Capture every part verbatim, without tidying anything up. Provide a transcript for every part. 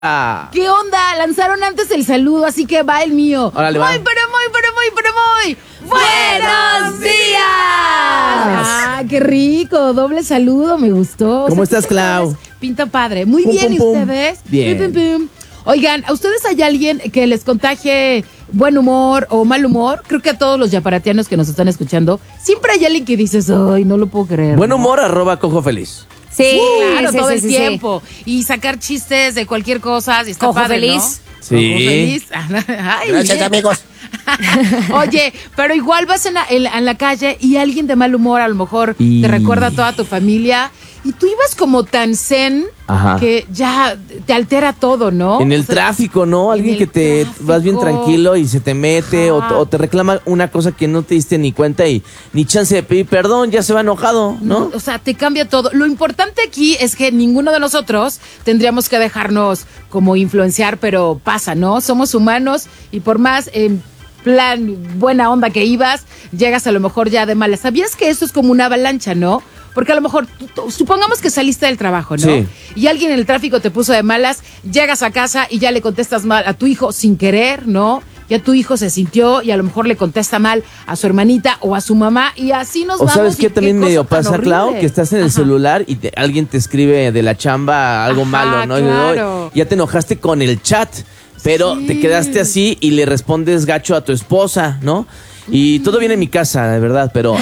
Ah. ¿Qué onda? Lanzaron antes el saludo, así que va el mío. Órale, muy, va. pero muy, pero muy, pero muy. ¡Buenos días! Ah, qué rico. Doble saludo, me gustó. ¿Cómo O sea, estás, Clau? Pinta padre. Muy Pum, bien, pum, ¿y pum. ustedes? Bien. Pum, pum, pum. Oigan, ¿a ustedes hay alguien que les contagie buen humor o mal humor? Creo que a todos los yaparatianos que nos están escuchando, siempre hay alguien que dices, ay, no lo puedo creer. Buen ¿no? humor, arroba cojo feliz. Sí, Claro, sí, todo sí, el sí, tiempo. Y sacar chistes de cualquier cosa. Y está Cojo padre, feliz. ¿no? Sí. Cojo feliz. Ay, Gracias, bien. amigos. Oye, pero igual vas en la, en, la, en la calle y alguien de mal humor a lo mejor Y- te recuerda a toda tu familia y tú ibas como tan zen Ajá. que ya te altera todo, ¿no? En el O sea, tráfico, ¿no? en Alguien el que te tráfico. vas bien tranquilo y se te mete o, Ajá. o te reclama una cosa que no te diste ni cuenta y ni chance de pedir perdón, ya se va enojado, ¿no? O sea, te cambia todo. Lo importante aquí es que ninguno de nosotros tendríamos que dejarnos como influenciar, pero pasa, ¿no? Somos humanos y por más en plan buena onda que ibas, llegas a lo mejor ya de malas. ¿Sabías que eso es como una avalancha, no? Porque a lo mejor, tú- tú- supongamos que saliste del trabajo, ¿no? Sí. Y alguien en el tráfico te puso de malas, llegas a casa y ya le contestas mal a tu hijo sin querer, ¿no? Ya tu hijo se sintió y a lo mejor le contesta mal a su hermanita o a su mamá y así nos O vamos. sabes y qué también cosa medio tan pasa, Clau, horrible. que estás en el Ajá. celular y te- alguien te escribe de la chamba algo Ajá, malo, ¿no? Y claro. ya te enojaste con el chat, pero Sí. te quedaste así y le respondes gacho a tu esposa, ¿no? Y todo viene en mi casa, de verdad, pero...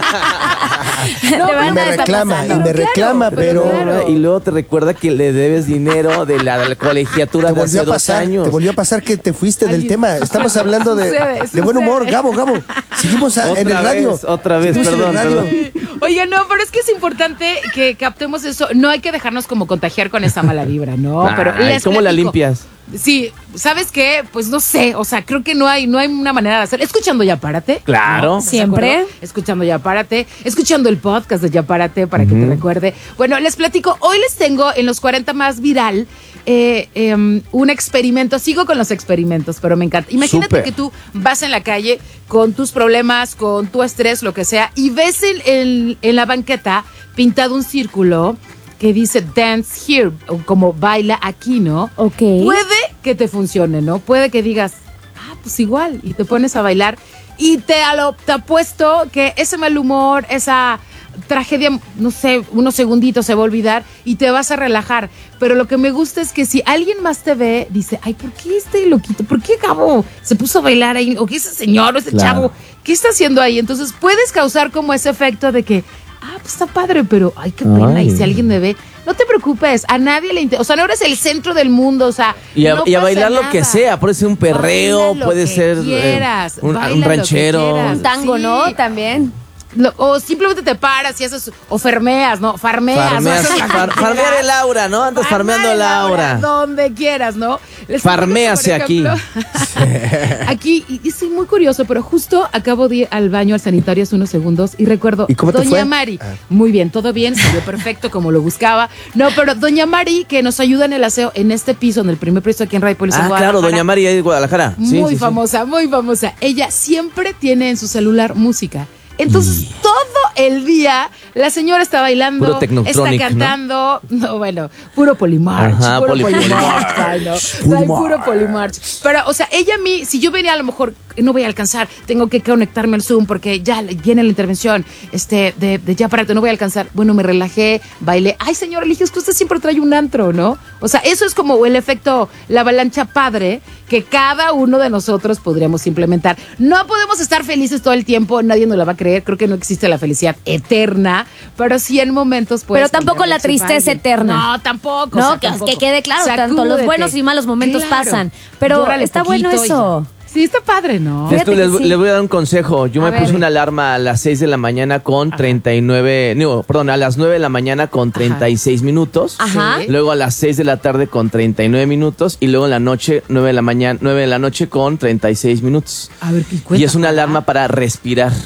ah, Te No, van Y a me estar reclama, y pasando. me reclama, pero pero claro. Y luego te recuerda que le debes dinero de la, de la colegiatura te de hace volvió a dos pasar, años. te volvió a pasar que te fuiste del Ay, tema. Estamos hablando de, sucede, de buen humor, sucede. Gabo, Gabo. Seguimos a- en el Otra radio. vez, otra vez, Seguimos en el perdón, radio. perdón. Oye, no, pero es que es importante que captemos eso. No hay que dejarnos como contagiar con esa mala vibra, ¿no? Pero Ay, les ¿cómo la platico. limpias? Sí, ¿sabes qué? Pues no sé, o sea, creo que no hay, no hay una manera de hacer. Escuchando Ya Párate. Claro. ¿No? ¿Estás Siempre. de acuerdo? Escuchando Ya Párate, escuchando el podcast de Ya Párate para que te recuerde. Bueno, les platico, hoy les tengo en los cuarenta más viral eh, eh, un experimento. Sigo con los experimentos, pero me encanta. Imagínate Súper. que tú vas en la calle con tus problemas, con tu estrés, lo que sea, y ves en, en- en la banqueta pintado un círculo que dice dance here, o como baila aquí, ¿no? Ok. Puede que te funcione, ¿no? Puede que digas, ah, pues igual, y te pones a bailar y te, a lo- te apuesto que ese mal humor, esa tragedia, no sé, unos segunditos se va a olvidar y te vas a relajar. Pero lo que me gusta es que si alguien más te ve, dice, ay, ¿por qué este loquito? ¿Por qué Gabo se puso a bailar ahí? ¿O qué ese señor o ese Claro. chavo? ¿Qué está haciendo ahí? Entonces puedes causar como ese efecto de que, ah, pues está padre, pero ay, qué pena. Ay. Y si alguien me ve, no te preocupes, a nadie le interesa. O sea, no eres el centro del mundo, o sea. Y a, no y a pasa bailar lo nada. que sea, puede ser un perreo, Baila lo puede que ser eh, quieras, un, baila un lo que ranchero. quieras. Un tango, Sí. ¿no? También. Lo- o simplemente te paras y haces, o fermeas, ¿no? Farmeas. Farmeas, ¿no? far- farmear el aura, ¿no? Andas farmeando el aura. Donde quieras, ¿no? Les Farméase aquí. por ejemplo, aquí, y, y soy muy curioso, pero justo acabo de ir al baño, al sanitario hace unos segundos y recuerdo, ¿Y cómo te Doña fue? Mari, Ah. muy bien, todo bien, salió perfecto como lo buscaba. No, pero Doña Mari, que nos ayuda en el aseo en este piso, en el primer piso aquí en Radio Polis en Ah, claro, Guadalajara. Doña María de Guadalajara. Sí, Muy sí, sí. famosa, muy famosa. Ella siempre tiene en su celular música. Entonces, Y- todo el día la señora está bailando, Puro está Technotronic, ¿no? cantando, ¿no? bueno, puro Polymarch, Ajá, puro Poly- Polymarch, ay, ¿no? Polymarch. Ay, puro Polymarch. Pero, o sea, ella a mí, si yo venía a lo mejor, no voy a alcanzar, tengo que conectarme al Zoom porque ya viene la intervención este, de, de Ya Párate, no voy a alcanzar. Bueno, me relajé, bailé. Ay, señora, le dije, es que usted siempre trae un antro, ¿no? O sea, eso es como el efecto, la avalancha padre que cada uno de nosotros podríamos implementar. No podemos estar felices todo el tiempo, nadie nos la va a creer, creo que no existe la felicidad eterna, pero sí en momentos pues. Pero tampoco la tristeza eterna. No, tampoco. No, o sea, que, tampoco. que quede claro, tanto los Sacúdete. buenos y malos momentos Claro. pasan. Pero Llórale está bueno poquito y eso. ya. Sí, está padre, ¿no? Fíjate Esto les, que sí. les voy a dar un consejo. Yo A me ver. puse una alarma a las seis de la mañana con treinta y nueve, no, perdón, a las nueve de la mañana con treinta y seis minutos. Ajá. Sí. Luego a las seis de la tarde con treinta y nueve minutos y luego en la noche nueve de la mañana, nueve de la noche con treinta y seis minutos. A ver, ¿qué Y cuenta? es una alarma para respirar.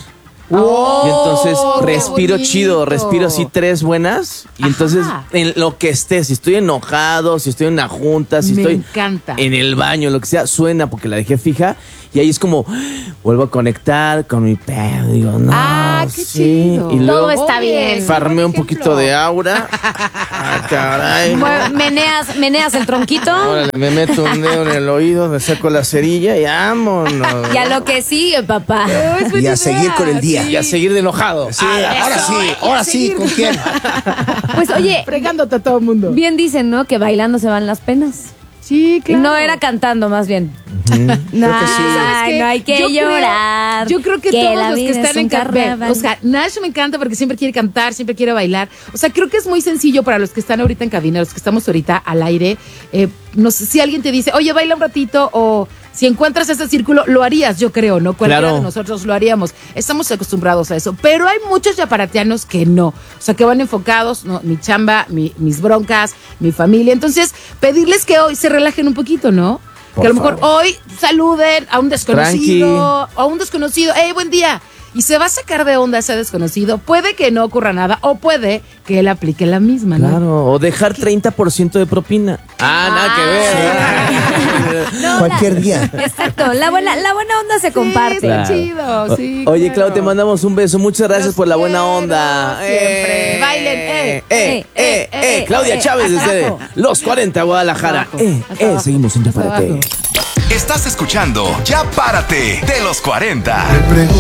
Oh, Y entonces qué respiro bonito. chido, respiro así tres buenas. Y entonces, Ajá. en lo que esté, si estoy enojado, si estoy en una junta, si Me estoy encanta. en el baño, lo que sea, suena porque la dejé fija. Y ahí es como, vuelvo a conectar con mi pedo. Digo, no, Ah, qué sí. chido. Y luego Todo está bien. farmeo un Buen poquito ejemplo. de aura. Ah, caray. Mue- Meneas, meneas el tronquito. Órale, me meto un dedo en el oído, me saco la cerilla y vámonos. Y a lo que sigue, papá. Oh, es buena Y a idea, seguir con el día. Y a seguir de enojado. Sí, Ah, ahora eso, sí, hay que ahora sí, seguir. ¿con quién? Pues oye, Fregándote a todo el mundo. bien dicen, ¿no? Que bailando se van las penas. Sí, claro. No era cantando, más bien. Creo que sí. Ay, ¿Sabes qué? no hay que Yo creo- llorar. yo creo que, la todos los que vida es están un en carnaval. carnaval. O sea, Nash me encanta porque siempre quiere cantar, siempre quiere bailar. O sea, creo que es muy sencillo para los que están ahorita en cabina, los que estamos ahorita al aire. Eh, no sé si alguien te dice, oye, baila un ratito, o si encuentras ese círculo, lo harías, yo creo, ¿no? Cualquiera Claro. de nosotros lo haríamos. Estamos acostumbrados a eso. Pero hay muchos yaparatianos que no. O sea, que van enfocados, no, mi chamba, mi- mis broncas, mi familia. Entonces, pedirles que hoy se relajen un poquito, ¿no? Por que a lo mejor favor. hoy saluden a un desconocido, a un desconocido, ¡hey, buen día! Y se va a sacar de onda ese desconocido. Puede que no ocurra nada, o puede que él aplique la misma, ¿no? Claro, o dejar treinta por ciento de propina. Ah, nada que ver. No, Cualquier la- día. Exacto, la buena, la buena onda se Sí, comparte. está Claro. chido, sí. O- Oye, claro. Clau, te mandamos un beso. Muchas gracias Los por la buena quiero onda. siempre. Bailen, eh, eh, eh, eh, eh, Claudia eh, Chávez hasta desde abajo. Los cuarenta, Guadalajara. Hasta abajo, Eh, hasta eh, abajo, seguimos en hasta Yaparate. abajo. Estás escuchando Ya Párate de los cuarenta. Me pregunto